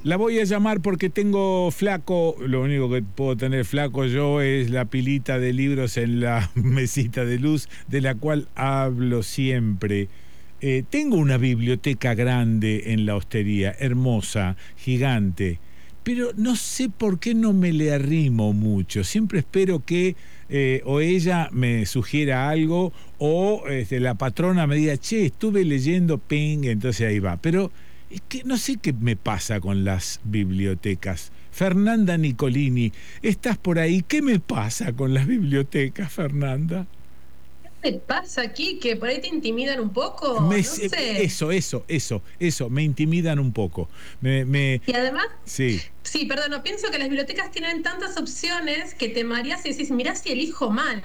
La voy a llamar porque tengo flaco, lo único que puedo tener flaco yo es la pilita de libros en la mesita de luz, de la cual hablo siempre. Tengo una biblioteca grande en la hostería, hermosa, gigante, pero no sé por qué no me le arrimo mucho. Siempre espero que o ella me sugiera algo o la patrona me diga, che, estuve leyendo, ping, entonces ahí va. Pero es que no sé qué me pasa con las bibliotecas. Fernanda Nicolini, ¿estás por ahí? ¿Qué me pasa con las bibliotecas, Fernanda? ¿Qué te pasa aquí? ¿Que por ahí te intimidan un poco? No sé. Eso, me intimidan un poco. Y además, Sí. sí, perdón, no, pienso que las bibliotecas tienen tantas opciones que te mareas y decís, mirá si elijo mal.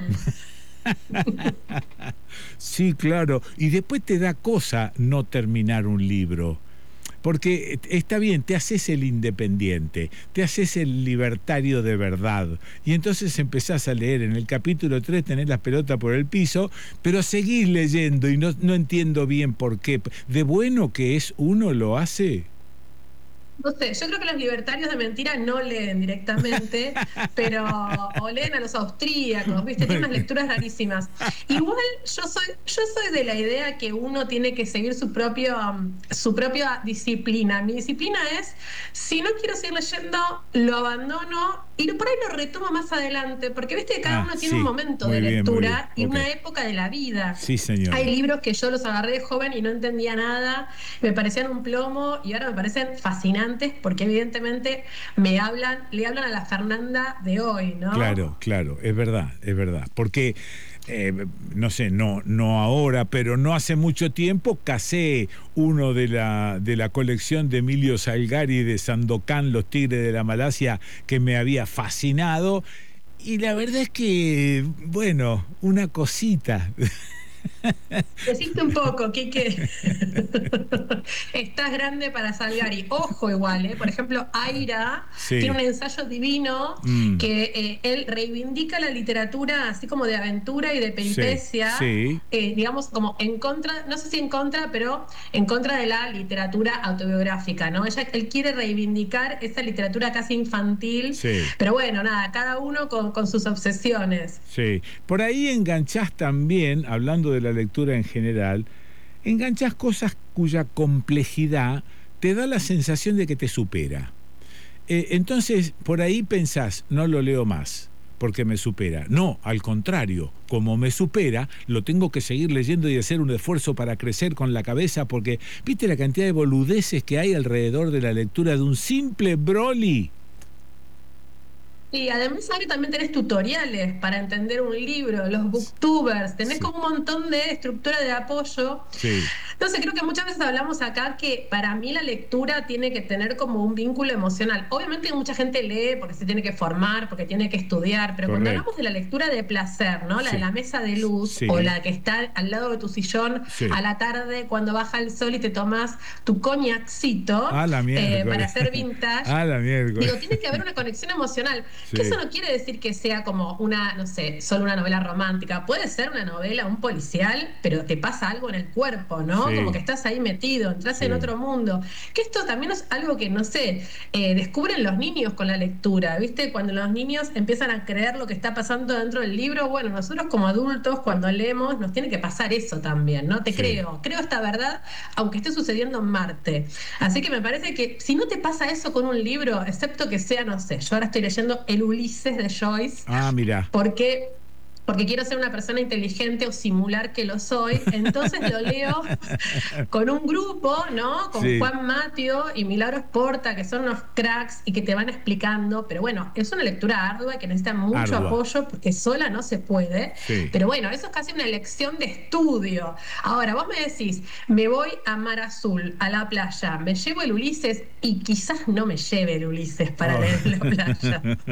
Sí, claro. Y después te da cosa no terminar un libro. Porque está bien, te haces el independiente, te haces el libertario de verdad. Y entonces empezás a leer. En el capítulo 3 tenés las pelotas por el piso, pero seguís leyendo y no entiendo bien por qué. De bueno que es uno lo hace. No sé, yo creo que los libertarios de mentira no leen directamente, pero o leen a los austríacos, ¿viste? Tienen unas lecturas rarísimas. Igual yo soy de la idea que uno tiene que seguir su propia disciplina. Mi disciplina es, si no quiero seguir leyendo, lo abandono y por ahí lo retomo más adelante, porque viste que cada Ah, uno tiene un sí, momento de muy bien, lectura y ok. una época de la vida. Sí, Hay señora. libros que yo los agarré de joven y no entendía nada, me parecían un plomo y ahora me parecen fascinantes porque evidentemente le hablan a la Fernanda de hoy, ¿no? Claro, claro, es verdad, es verdad. Porque, no sé, no ahora, pero no hace mucho tiempo casé uno de la colección de Emilio Salgari de Sandokan, Los Tigres de la Malasia, que me había fascinado. Y la verdad es que, bueno, una cosita. Deciste un poco, Quique. Estás grande para Salgari. Ojo igual, ¿eh? Por ejemplo, Aira tiene Sí, un ensayo divino mm, que él reivindica la literatura así como de aventura y de sí, peripecia, sí, digamos como en contra, no sé si en contra, pero en contra de la literatura autobiográfica, ¿no? Él quiere reivindicar esa literatura casi infantil, sí. pero bueno, nada, cada uno con sus obsesiones. Sí, por ahí enganchás también, hablando de la lectura en general, enganchás cosas cuya complejidad te da la sensación de que te supera. Entonces, por ahí pensás, no lo leo más, porque me supera. No, al contrario, como me supera, lo tengo que seguir leyendo y hacer un esfuerzo para crecer con la cabeza, porque, ¿viste la cantidad de boludeces que hay alrededor de la lectura de un simple Broly? Y además sabes que también tenés tutoriales para entender un libro, los booktubers, tenés Sí, como un montón de estructura de apoyo. sí, Entonces creo que muchas veces hablamos acá que para mí la lectura tiene que tener como un vínculo emocional. Obviamente mucha gente lee porque se tiene que formar, porque tiene que estudiar, pero cuando hablamos correcto. de la lectura de placer, ¿no? La de Sí, la mesa de luz o sí, la que está al lado de tu sillón a sí. la tarde cuando baja el sol y te tomas tu coñacito A la para miércoles. hacer vintage. A la miércoles. Digo, tiene que haber una conexión emocional, que eso Sí, no quiere decir que sea como una, no sé, solo una novela romántica. Puede ser una novela, un policial, pero te pasa algo en el cuerpo, ¿no? Como que sí, estás ahí metido, entras en sí. otro mundo. Que esto también es algo que, no sé, descubren los niños con la lectura, ¿viste? Cuando los niños empiezan a creer lo que está pasando dentro del libro, bueno, nosotros como adultos, cuando leemos, nos tiene que pasar eso también, ¿no? Te Sí. creo esta verdad, aunque esté sucediendo en Marte. Así que me parece que si no te pasa eso con un libro, excepto que sea, no sé, yo ahora estoy leyendo El Ulises de Joyce, Ah, mira. porque, porque quiero ser una persona inteligente o simular que lo soy, entonces lo leo con un grupo, ¿no? Con Sí, Juan Matio y Milagros Porta, que son unos cracks y que te van explicando, pero bueno, es una lectura ardua que necesita mucho ardua. apoyo porque sola no se puede, Sí. pero bueno, eso es casi una lección de estudio. Ahora, vos me decís, me voy a Mar Azul, a la playa, me llevo el Ulises y quizás no me lleve el Ulises para Oh. leer en la playa.